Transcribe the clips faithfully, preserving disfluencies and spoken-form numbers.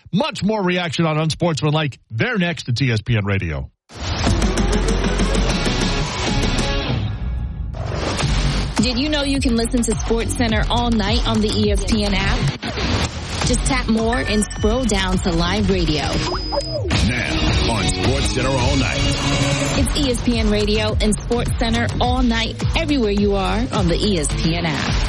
Much more reaction on Unsportsmanlike. They're next at E S P N Radio. Did you know you can listen to SportsCenter all night on the E S P N app? Just tap more and scroll down to live radio. Now on SportsCenter all night. It's E S P N Radio and SportsCenter all night, everywhere you are on the E S P N app.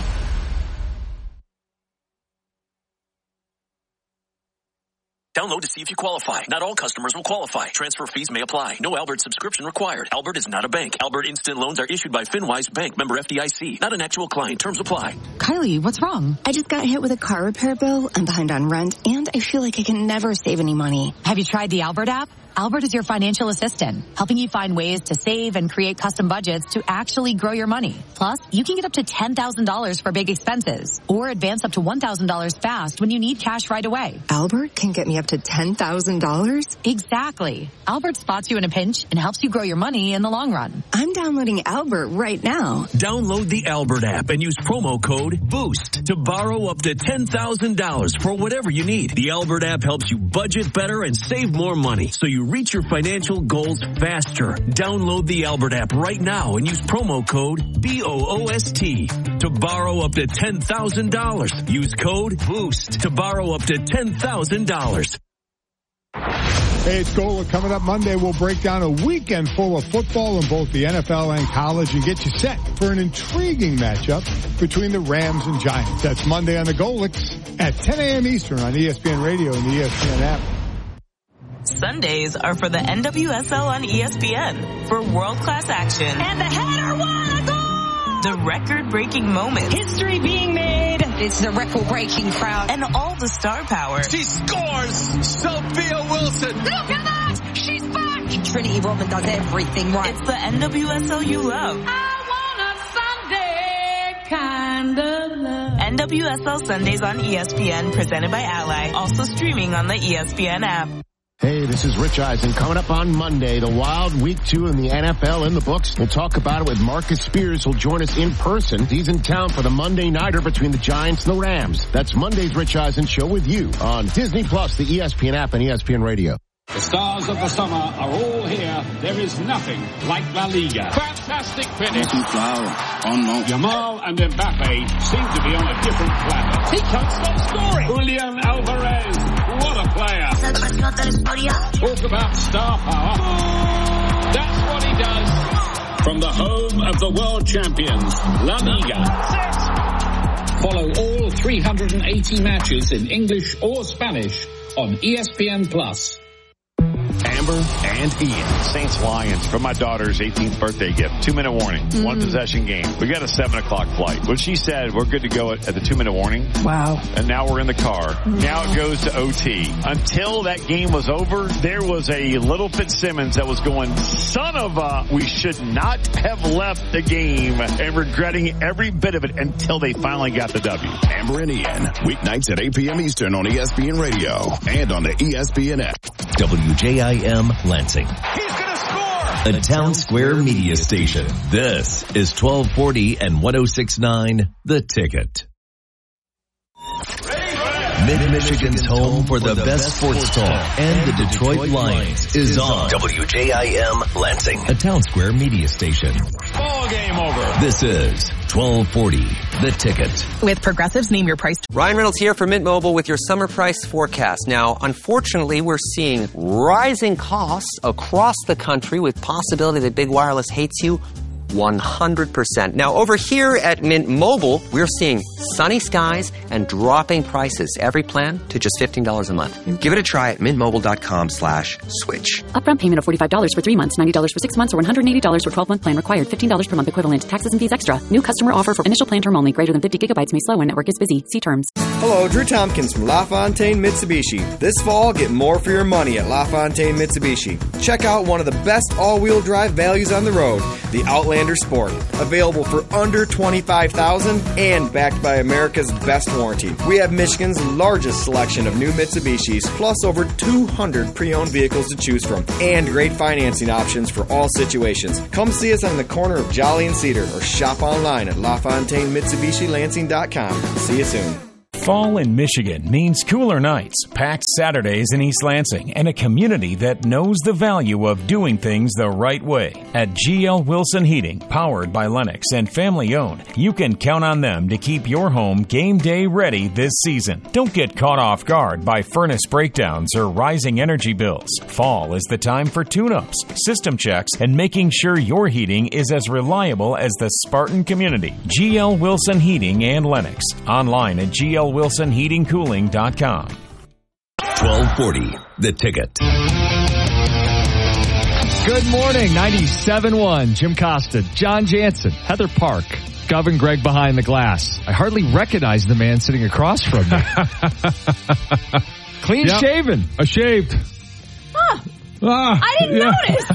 Download to see if you qualify. Not all customers will qualify. Transfer fees may apply. No Albert subscription required. Albert is not a bank. Albert Instant Loans are issued by FinWise Bank, member F D I C. Not an actual client. Terms apply. Kylie, what's wrong? I just got hit with a car repair bill. I'm behind on rent, and I feel like I can never save any money. Have you tried the Albert app? Albert is your financial assistant, helping you find ways to save and create custom budgets to actually grow your money. Plus, you can get up to ten thousand dollars for big expenses or advance up to one thousand dollars fast when you need cash right away. Albert can get me up to ten thousand dollars? Exactly. Albert spots you in a pinch and helps you grow your money in the long run. I'm downloading Albert right now. Download the Albert app and use promo code BOOST to borrow up to ten thousand dollars for whatever you need. The Albert app helps you budget better and save more money, so you reach your financial goals faster. Download the Albert app right now and use promo code B O O S T to borrow up to ten thousand dollars. Use code BOOST to borrow up to ten thousand dollars. Hey, it's Gola. Coming up Monday, we'll break down a weekend full of football in both the N F L and college and get you set for an intriguing matchup between the Rams and Giants. That's Monday on the Golix at ten a.m. Eastern on E S P N Radio and the E S P N app. Sundays are for the N W S L on E S P N for world-class action. And the header won a goal! The record-breaking moments. History being made. It's the record-breaking crowd. And all the star power. She scores! Sophia Wilson! Look at that! She's back! Trinity Rodman does everything right. It's the N W S L you love. I want a Sunday kind of love. N W S L Sundays on E S P N, presented by Ally. Also streaming on the E S P N app. Hey, this is Rich Eisen. Coming up on Monday, the wild week two in the N F L in the books. We'll talk about it with Marcus Spears, who'll join us in person. He's in town for the Monday nighter between the Giants and the Rams. That's Monday's Rich Eisen show with you on Disney Plus, the E S P N app, and E S P N Radio. The stars of the summer are all here. There is nothing like La Liga. Fantastic finish. Yamal and Mbappe seem to be on a different planet. He can't stop scoring. Julian Alvarez, what a player. Talk about star power. That's what he does. From the home of the world champions, La Liga. Follow all three hundred eighty matches in English or Spanish on E S P N Plus. Amber and Ian. Saints Lions for my daughter's eighteenth birthday gift. Two minute warning. Mm-hmm. One possession game. We got a seven o'clock flight. When she said we're good to go at, at the two minute warning. Wow. And now we're in the car. Mm-hmm. Now it goes to O T. Until that game was over, there was a little Fitzsimmons that was going, son of a, we should not have left the game, and regretting every bit of it until they finally got the W. Amber and Ian. Weeknights at eight p.m. Eastern on E S P N Radio and on the E S P N app. W J I M Lansing. He's gonna score! A Town Square media station. This is twelve forty and one oh six point nine The Ticket. Mid-Michigan's home for the best sports talk and the Detroit Lions is on W J I M Lansing, a Town Square media station. Ball game over. This is twelve forty The Ticket. With Progressive's Name Your Price. Ryan Reynolds here for Mint Mobile with your summer price forecast. Now, unfortunately, we're seeing rising costs across the country with possibility that big wireless hates you one hundred percent. Now, over here at Mint Mobile, we're seeing sunny skies and dropping prices. Every plan to just fifteen dollars a month. Give it a try at mintmobile.com slash switch. Upfront payment of forty-five dollars for three months, ninety dollars for six months, or one hundred eighty dollars for twelve-month plan required. fifteen dollars per month equivalent. Taxes and fees extra. New customer offer for initial plan term only. Greater than fifty gigabytes may slow when network is busy. See terms. Hello, Drew Tompkins from LaFontaine Mitsubishi. This fall, get more for your money at LaFontaine Mitsubishi. Check out one of the best all-wheel drive values on the road, the Outlander Sport. Available for under twenty-five thousand dollars and backed by America's best warranty. We have Michigan's largest selection of new Mitsubishis, plus over two hundred pre-owned vehicles to choose from, and great financing options for all situations. Come see us on the corner of Jolly and Cedar, or shop online at La Fontaine Mitsubishi Lansing dot com. See you soon. Fall in Michigan means cooler nights, packed Saturdays in East Lansing, and a community that knows the value of doing things the right way. At G L Wilson Heating, powered by Lennox and family owned, you can count on them to keep your home game day ready this season. Don't get caught off guard by furnace breakdowns or rising energy bills. Fall is the time for tune-ups, system checks, and making sure your heating is as reliable as the Spartan community. G L Wilson Heating and Lennox. Online at G L Wilson Heating Cooling dot com. twelve forty, The Ticket. Good morning, ninety-seven point one. Jim Costa, John Jansen, Heather Park, Gov and Greg behind the glass. I hardly recognize the man sitting across from me. Clean yep. shaven. I shaved. Huh. Ah, I didn't yeah. notice.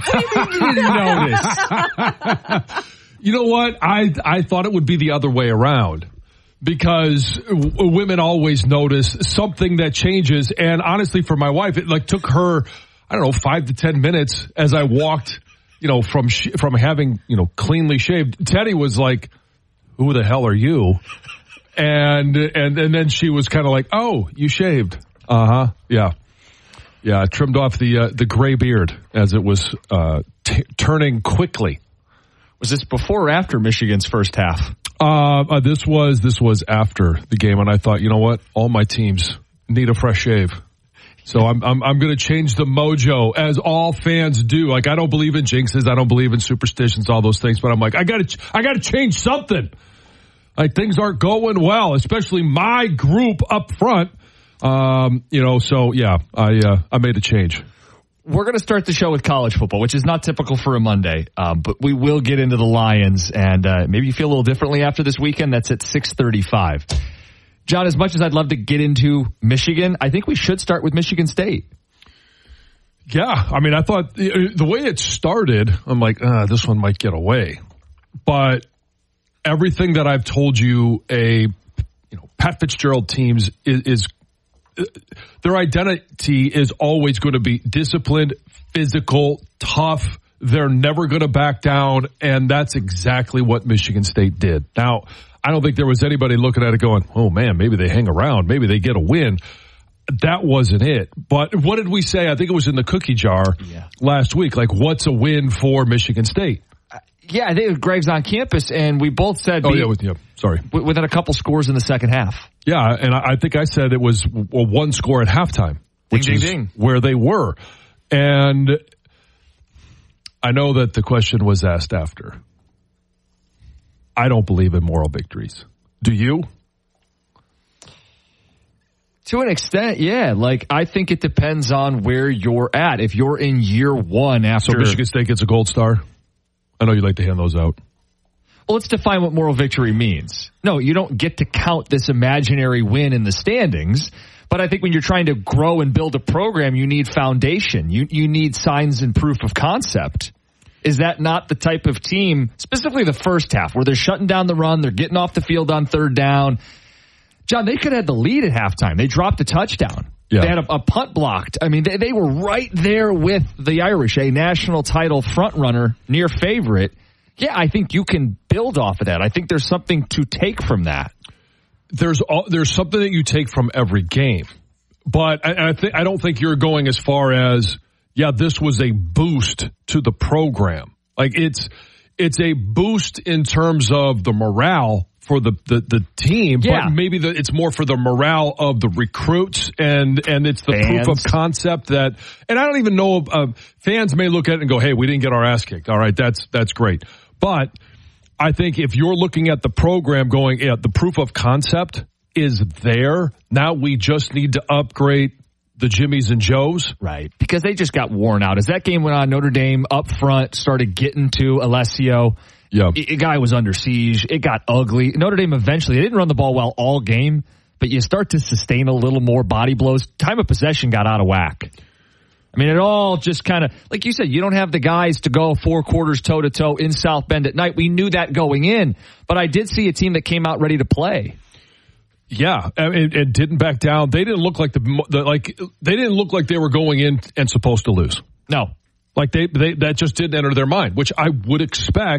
I didn't notice. You know what? I I thought it would be the other way around. Because w- women always notice something that changes. And honestly, for my wife, it like took her, I don't know, five to ten minutes as I walked, you know, from, sh- from having, you know, cleanly shaved. Teddy was like, who the hell are you? And, and, and then she was kind of like, oh, you shaved. Uh huh. Yeah. Yeah. I trimmed off the, uh, the gray beard as it was, uh, t- turning quickly. Was this before or after Michigan's first half? Uh, uh, this was this was after the game, and I thought, you know what? All my teams need a fresh shave, so I'm I'm I'm going to change the mojo, as all fans do. Like, I don't believe in jinxes, I don't believe in superstitions, all those things, but I'm like, I got to I got to change something. Like, things aren't going well, especially my group up front. Um, you know, so yeah, I uh, I made a change. We're going to start the show with college football, which is not typical for a Monday, um, but we will get into the Lions, and uh, maybe you feel a little differently after this weekend. That's at six thirty-five. John, as much as I'd love to get into Michigan, I think we should start with Michigan State. Yeah, I mean, I thought the way it started, I'm like, uh, this one might get away. But everything that I've told you, a you know Pat Fitzgerald teams is, is their identity is always going to be disciplined, physical, tough. They're never going to back down, and that's exactly what Michigan State did. Now, I don't think there was anybody looking at it going, oh, man, maybe they hang around. Maybe they get a win. That wasn't it. But what did we say? I think it was in the cookie jar yeah. last week. Like, what's a win for Michigan State? Yeah, I think Greg's on campus, and we both said... Oh, yeah, with you. Sorry. Within a couple scores in the second half. Yeah, and I think I said it was a one score at halftime, which ding, is ding, ding. where they were. And I know that the question was asked after. I don't believe in moral victories. Do you? To an extent, yeah. Like, I think it depends on where you're at. If you're in year one after... So Michigan State gets a gold star? I know you like to hand those out. Well, let's define what moral victory means. No, you don't get to count this imaginary win in the standings. But I think when you're trying to grow and build a program, you need foundation. You you need signs and proof of concept. Is that not the type of team, specifically the first half, where they're shutting down the run, they're getting off the field on third down? John, they could have had the lead at halftime. They dropped a touchdown. Yeah. They had a, a punt blocked. I mean, they, they were right there with the Irish, a national title frontrunner, near favorite. Yeah, I think you can build off of that. I think there's something to take from that. There's all, there's something that you take from every game, but I, I think I don't think you're going as far as yeah, this was a boost to the program. Like it's it's a boost in terms of the morale for the, the, the team, yeah. but maybe the, it's more for the morale of the recruits, and, and it's the fans. proof of concept that, and I don't even know, uh, fans may look at it and go, hey, we didn't get our ass kicked. All right, that's, that's great. But I think if you're looking at the program going, yeah, the proof of concept is there. Now we just need to upgrade the Jimmies and Joes. Right. Because they just got worn out. As that game went on, Notre Dame up front started getting to Alessio. Yeah, a guy was under siege. It got ugly. Notre Dame eventually, they didn't run the ball well all game, but you start to sustain a little more body blows. Time of possession got out of whack. I mean, it all just kind of, like you said, you don't have the guys to go four quarters toe-to-toe in South Bend at night. We knew that going in, but I did see a team that came out ready to play. Yeah, it, it didn't back down. They didn't look like the, the like they didn't look like they were going in and supposed to lose. No, like they they that just didn't enter their mind, which I would expect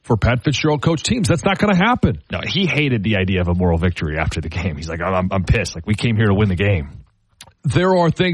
for Pat Fitzgerald coach teams. That's not going to happen. No, he hated the idea of a moral victory after the game. He's like, I'm, I'm pissed. Like, we came here to win the game. There are things